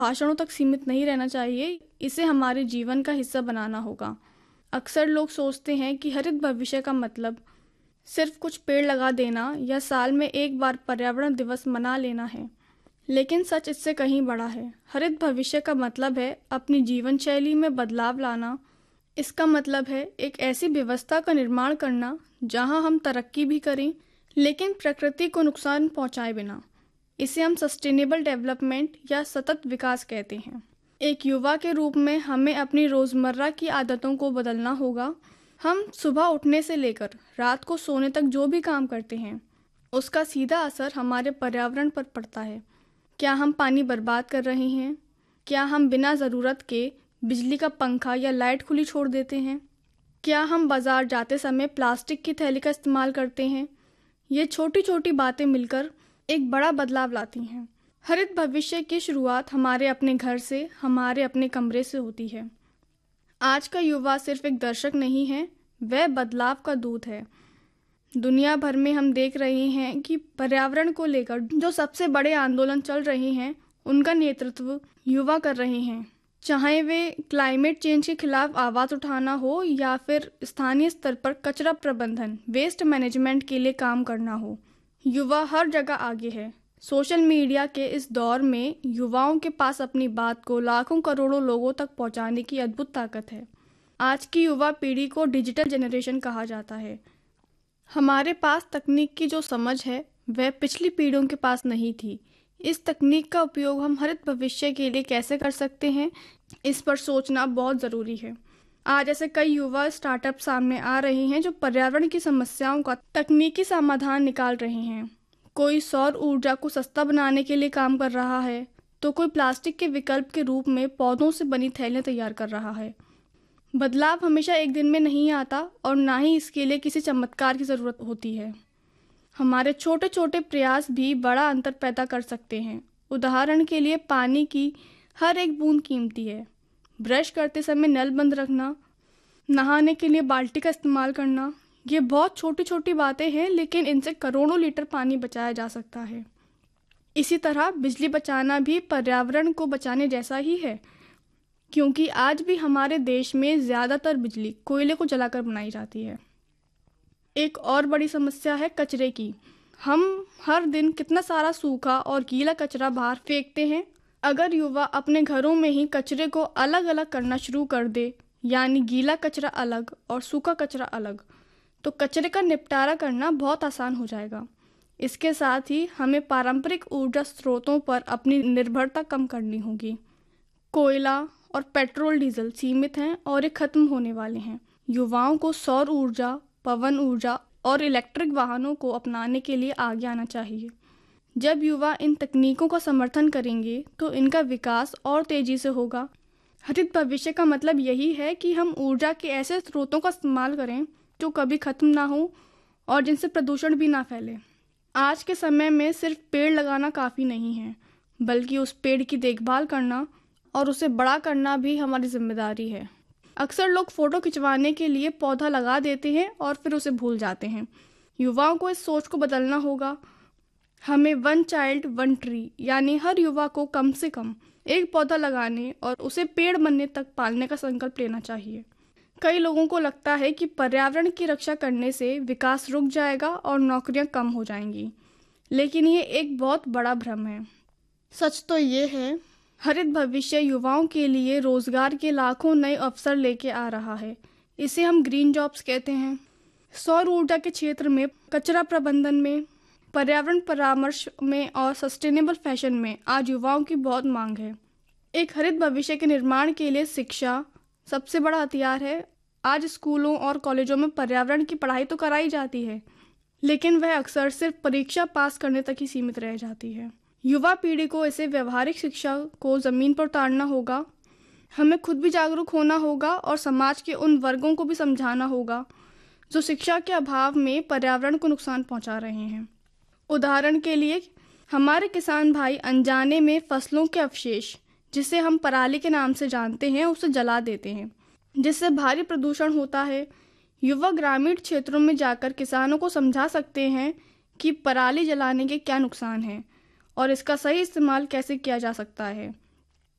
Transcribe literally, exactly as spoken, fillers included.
भाषणों तक सीमित नहीं रहना चाहिए, इसे हमारे जीवन का हिस्सा बनाना होगा। अक्सर लोग सोचते हैं कि हरित भविष्य का मतलब सिर्फ कुछ पेड़ लगा देना या साल में एक बार पर्यावरण दिवस मना लेना है, लेकिन सच इससे कहीं बड़ा है। हरित भविष्य का मतलब है अपनी जीवन शैली में बदलाव लाना। इसका मतलब है एक ऐसी व्यवस्था का निर्माण करना जहां हम तरक्की भी करें लेकिन प्रकृति को नुकसान पहुंचाए बिना। इसे हम सस्टेनेबल डेवलपमेंट या सतत विकास कहते हैं। एक युवा के रूप में हमें अपनी रोज़मर्रा की आदतों को बदलना होगा। हम सुबह उठने से लेकर रात को सोने तक जो भी काम करते हैं उसका सीधा असर हमारे पर्यावरण पर पड़ता है। क्या हम पानी बर्बाद कर रहे हैं? क्या हम बिना ज़रूरत के बिजली का पंखा या लाइट खुली छोड़ देते हैं? क्या हम बाज़ार जाते समय प्लास्टिक की थैली का इस्तेमाल करते हैं? ये छोटी छोटी बातें मिलकर एक बड़ा बदलाव लाती हैं। हरित भविष्य की शुरुआत हमारे अपने घर से, हमारे अपने कमरे से होती है। आज का युवा सिर्फ एक दर्शक नहीं है, वह बदलाव का दूत है। दुनिया भर में हम देख रहे हैं कि पर्यावरण को लेकर जो सबसे बड़े आंदोलन चल रहे हैं उनका नेतृत्व युवा कर रहे हैं। चाहे वे क्लाइमेट चेंज के खिलाफ आवाज़ उठाना हो या फिर स्थानीय स्तर पर कचरा प्रबंधन, वेस्ट मैनेजमेंट के लिए काम करना हो, युवा हर जगह आगे है। सोशल मीडिया के इस दौर में युवाओं के पास अपनी बात को लाखों करोड़ों लोगों तक पहुंचाने की अद्भुत ताकत है। आज की युवा पीढ़ी को डिजिटल जनरेशन कहा जाता है। हमारे पास तकनीक की जो समझ है वह पिछली पीढ़ियों के पास नहीं थी। इस तकनीक का उपयोग हम हरित भविष्य के लिए कैसे कर सकते हैं, इस पर सोचना बहुत ज़रूरी है। आज ऐसे कई युवा स्टार्टअप सामने आ रहे हैं जो पर्यावरण की समस्याओं का तकनीकी समाधान निकाल रहे हैं। कोई सौर ऊर्जा को सस्ता बनाने के लिए काम कर रहा है, तो कोई प्लास्टिक के विकल्प के रूप में पौधों से बनी थैलियाँ तैयार कर रहा है। बदलाव हमेशा एक दिन में नहीं आता और ना ही इसके लिए किसी चमत्कार की ज़रूरत होती है। हमारे छोटे छोटे प्रयास भी बड़ा अंतर पैदा कर सकते हैं। उदाहरण के लिए पानी की हर एक बूंद कीमती है। ब्रश करते समय नल बंद रखना, नहाने के लिए बाल्टी का इस्तेमाल करना, ये बहुत छोटी छोटी बातें हैं लेकिन इनसे करोड़ों लीटर पानी बचाया जा सकता है। इसी तरह बिजली बचाना भी पर्यावरण को बचाने जैसा ही है, क्योंकि आज भी हमारे देश में ज़्यादातर बिजली कोयले को जलाकर बनाई जाती है। एक और बड़ी समस्या है कचरे की। हम हर दिन कितना सारा सूखा और गीला कचरा बाहर फेंकते हैं। अगर युवा अपने घरों में ही कचरे को अलग अलग करना शुरू कर दे, यानी गीला कचरा अलग और सूखा कचरा अलग, तो कचरे का निपटारा करना बहुत आसान हो जाएगा। इसके साथ ही हमें पारंपरिक ऊर्जा स्रोतों पर अपनी निर्भरता कम करनी होगी। कोयला और पेट्रोल डीजल सीमित हैं और ये खत्म होने वाले हैं। युवाओं को सौर ऊर्जा, पवन ऊर्जा और इलेक्ट्रिक वाहनों को अपनाने के लिए आगे आना चाहिए। जब युवा इन तकनीकों का समर्थन करेंगे तो इनका विकास और तेजी से होगा। हरित भविष्य का मतलब यही है कि हम ऊर्जा के ऐसे स्रोतों का इस्तेमाल करें जो कभी खत्म ना हो और जिनसे प्रदूषण भी ना फैले। आज के समय में सिर्फ पेड़ लगाना काफ़ी नहीं है, बल्कि उस पेड़ की देखभाल करना और उसे बड़ा करना भी हमारी जिम्मेदारी है। अक्सर लोग फ़ोटो खिंचवाने के लिए पौधा लगा देते हैं और फिर उसे भूल जाते हैं। युवाओं को इस सोच को बदलना होगा। हमें वन चाइल्ड वन ट्री, यानी हर युवा को कम से कम एक पौधा लगाने और उसे पेड़ बनने तक पालने का संकल्प लेना चाहिए। कई लोगों को लगता है कि पर्यावरण की रक्षा करने से विकास रुक जाएगा और नौकरियां कम हो जाएंगी, लेकिन ये एक बहुत बड़ा भ्रम है। सच तो ये है, हरित भविष्य युवाओं के लिए रोजगार के लाखों नए अवसर लेके आ रहा है। इसे हम ग्रीन जॉब्स कहते हैं। सौर ऊर्जा के क्षेत्र में, कचरा प्रबंधन में, पर्यावरण परामर्श में और सस्टेनेबल फैशन में आज युवाओं की बहुत मांग है। एक हरित भविष्य के निर्माण के लिए शिक्षा सबसे बड़ा हथियार है। आज स्कूलों और कॉलेजों में पर्यावरण की पढ़ाई तो कराई जाती है, लेकिन वह अक्सर सिर्फ परीक्षा पास करने तक ही सीमित रह जाती है। युवा पीढ़ी को इसे व्यवहारिक शिक्षा को ज़मीन पर उतारना होगा। हमें खुद भी जागरूक होना होगा और समाज के उन वर्गों को भी समझाना होगा जो शिक्षा के अभाव में पर्यावरण को नुकसान पहुंचा रहे हैं। उदाहरण के लिए, हमारे किसान भाई अनजाने में फसलों के अवशेष, जिसे हम पराली के नाम से जानते हैं, उसे जला देते हैं, जिससे भारी प्रदूषण होता है। युवा ग्रामीण क्षेत्रों में जाकर किसानों को समझा सकते हैं कि पराली जलाने के क्या नुकसान हैं और इसका सही इस्तेमाल कैसे किया जा सकता है।